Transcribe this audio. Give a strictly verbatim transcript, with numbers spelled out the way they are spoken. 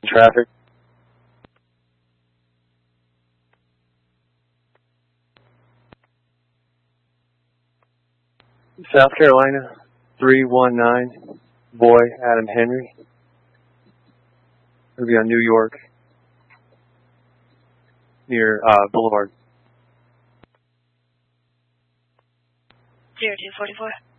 traffic. South Carolina, three one nine, boy, Adam Henry. It'll be on New York, near uh, Boulevard. zero two forty-four.